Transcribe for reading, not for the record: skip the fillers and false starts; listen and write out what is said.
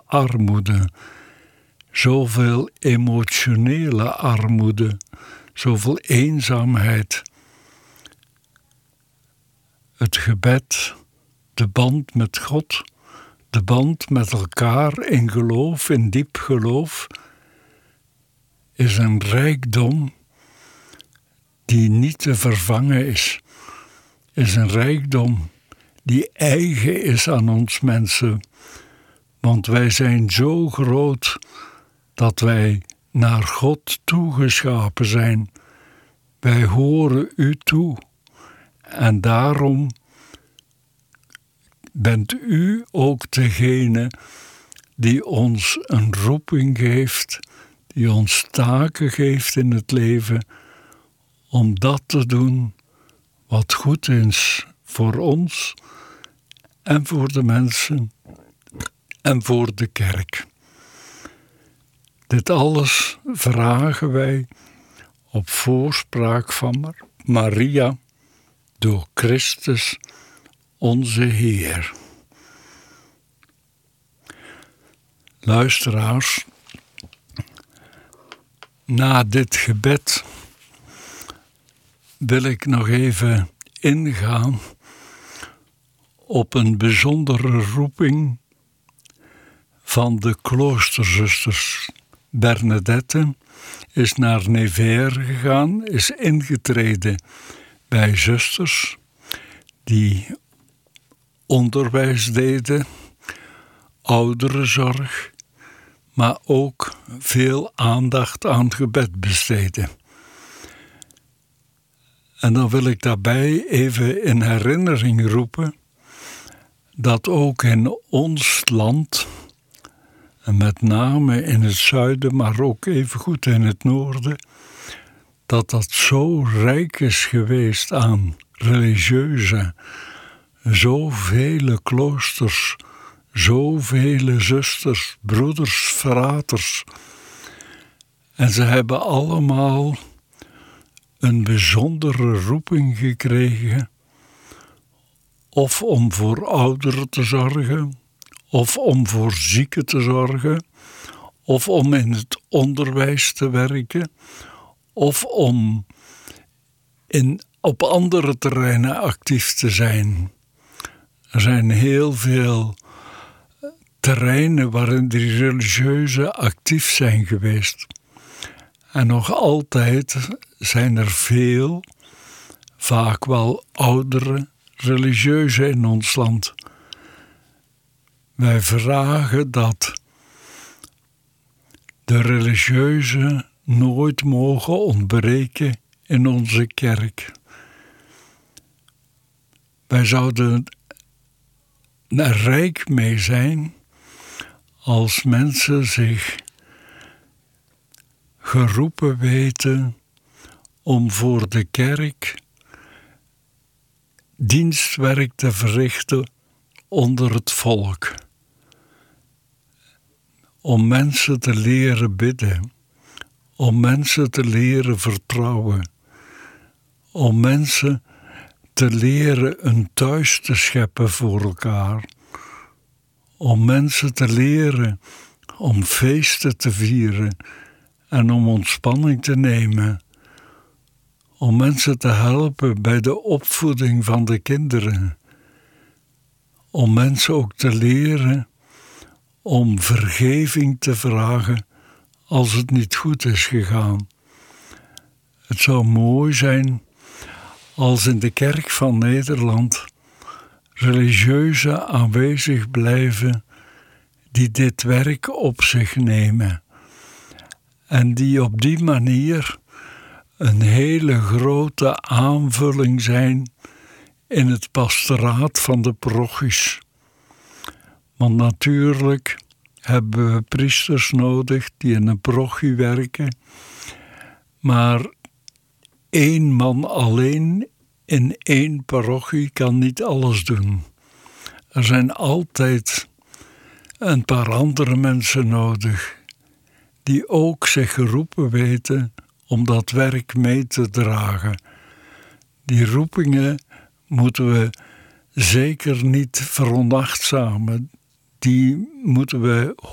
armoede, zoveel emotionele armoede, zoveel eenzaamheid. Het gebed, de band met God, de band met elkaar in geloof, in diep geloof, is een rijkdom die niet te vervangen is een rijkdom die eigen is aan ons mensen. Want wij zijn zo groot dat wij naar God toegeschapen zijn. Wij horen u toe. En daarom bent u ook degene die ons een roeping geeft, die ons taken geeft in het leven, om dat te doen wat goed is voor ons en voor de mensen en voor de kerk. Dit alles vragen wij op voorspraak van Maria door Christus onze Heer. Luisteraars, na dit gebed wil ik nog even ingaan op een bijzondere roeping van de kloosterzusters. Bernadette is naar Nevers gegaan, is ingetreden bij zusters die onderwijs deden, ouderenzorg, maar ook veel aandacht aan gebed besteden. En dan wil ik daarbij even in herinnering roepen dat ook in ons land, en met name in het zuiden, maar ook evengoed in het noorden, dat zo rijk is geweest aan religieuze, zoveel kloosters, zoveel zusters, broeders, fraters. En ze hebben allemaal een bijzondere roeping gekregen, of om voor ouderen te zorgen, of om voor zieken te zorgen, of om in het onderwijs te werken, of om op andere terreinen actief te zijn. Er zijn heel veel terreinen waarin de religieuzen actief zijn geweest. En nog altijd zijn er veel, vaak wel oudere religieuzen in ons land. Wij vragen dat de religieuzen nooit mogen ontbreken in onze kerk. Wij zouden er rijk mee zijn als mensen zich geroepen weten om voor de kerk dienstwerk te verrichten onder het volk. Om mensen te leren bidden, om mensen te leren vertrouwen, om mensen te leren een thuis te scheppen voor elkaar, om mensen te leren om feesten te vieren en om ontspanning te nemen, om mensen te helpen bij de opvoeding van de kinderen, om mensen ook te leren om vergeving te vragen als het niet goed is gegaan. Het zou mooi zijn als in de Kerk van Nederland religieuzen aanwezig blijven die dit werk op zich nemen en die op die manier een hele grote aanvulling zijn in het pastoraat van de parochies. Want natuurlijk hebben we priesters nodig die in een parochie werken, maar 1 man alleen in 1 parochie kan niet alles doen. Er zijn altijd een paar andere mensen nodig die ook zich geroepen weten om dat werk mee te dragen. Die roepingen moeten we zeker niet veronachtzamen. Die moeten we